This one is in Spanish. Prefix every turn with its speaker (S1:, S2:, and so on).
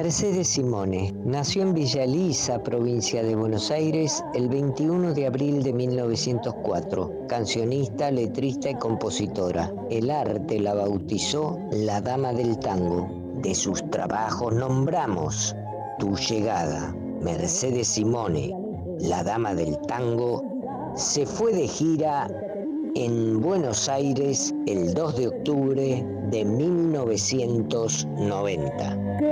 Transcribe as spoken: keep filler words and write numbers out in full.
S1: Mercedes Simone nació en Villa Elisa, provincia de Buenos Aires, el veintiuno de abril de mil novecientos cuatro. Cancionista, letrista y compositora. El arte la bautizó la Dama del Tango. De sus trabajos nombramos Tu Llegada. Mercedes Simone, la Dama del Tango, se fue de gira en Buenos Aires el dos de octubre de mil novecientos noventa.